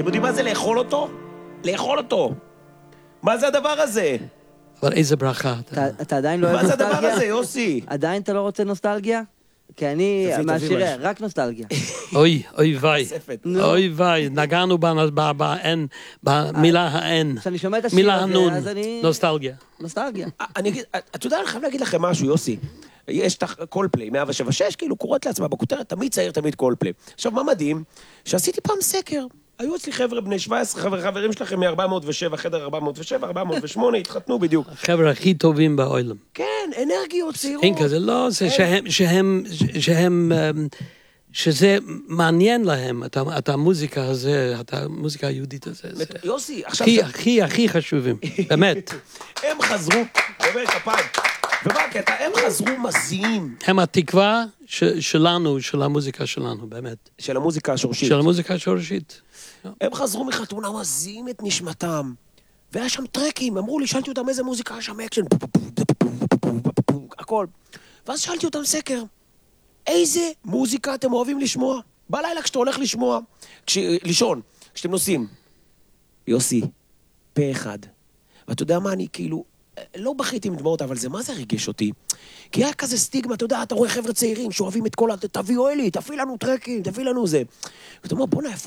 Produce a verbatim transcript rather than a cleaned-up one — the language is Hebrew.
יודעים מה זה לאכול אותו? לאכול אותו. מה זה הדבר הזה? אבל איזה ברכה. אתה עדיין לא אוהב מה זה נוסטלגיה? הדבר הזה, יוסי? עדיין אתה לא רוצה נוסטלגיה? כי אני מהשירה, רק נוסטלגיה. אוי, אוי ויי. כספת. אוי ויי, נגענו בן, במילה האן. כשאני שומע את השיר מילה הזה, הנון, אז אני... נוסטלגיה. נוסטלגיה. אני אגיד, אתה יודע, אני חייב להגיד לכם משהו, יוסי. יש את הקולפליי, מאה שבע שש, כאילו קוראת לעצמה בכותרת, תמיד צעיר, תמיד קולפליי. עכשיו, מה מדהים? שעשיתי פעם סקר. היו אצלי חבר'ה בני שבע עשרה, חבר, חברים שלכם מ-ארבע מאות ושבע, חדר ארבע מאות ושבע, ארבע מאות ושמונה, התחתנו בדיוק. החבר'ה הכי טובים בעולם. כן, אנרגיות צעירות. אין כזה, לא, זה שהם, שהם, שהם, שזה מעניין להם, את המוזיקה הזה, את המוזיקה היהודית הזה. יוסי, עכשיו... הכי, הכי, הכי חשובים, באמת. הם חזרו, באמת, הפעם. ומה הקטע? הם חזרו מזיעים. הם התקווה שלנו, של המוזיקה שלנו, באמת. של המוזיקה השורשית. של המוזיקה השורשית. הם חזרו מחתונה מזיעים את נשמתם. והיה שם טרקים, אמרו לי, שאלתי אותם איזה מוזיקה, היה שם אקשן, הכל. ואז שאלתי אותם סקר, איזה מוזיקה אתם אוהבים לשמוע? בלילה כשאתה הולך לשמוע, לישון, כשאתם נוסעים. יוסי, פה אחד. ואתה יודע מה, אני כאילו, לא בכיתי עם דמעות, אבל זה מה זה ריגש אותי? כי היה כזה סטיגמה, אתה יודע, אתה רואה חבר'ה צעירים שאוהבים את כל, תביאו אלי, תביא לנו טרקים, תביא לנו זה. ואתה אומר, בוא נאפה.